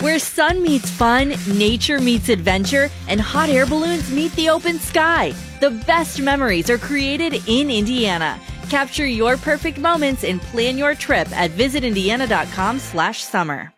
Where sun meets fun, nature meets adventure, and hot air balloons meet the open sky. The best memories are created in Indiana. Capture your perfect moments and plan your trip at visitindiana.com/summer.